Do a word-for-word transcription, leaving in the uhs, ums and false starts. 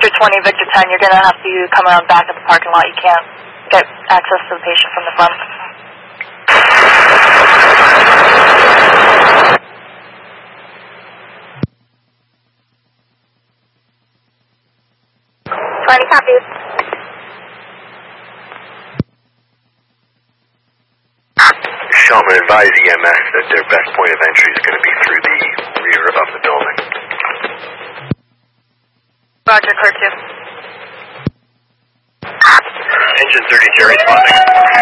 Victor twenty, Victor ten, you're going to have to come around back at the parking lot. You can't get access to the patient from the front. twenty copies. Shulman, advise E M S that their best point of entry is going to be through the rear of the building. Roger, clear two. Engine thirty-two responding.